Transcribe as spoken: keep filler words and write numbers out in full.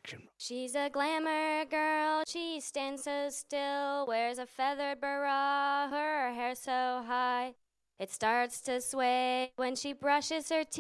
action. She's a glamour girl, she stands so still, wears a feathered bra, her hair so high. It starts to sway when she brushes her teeth.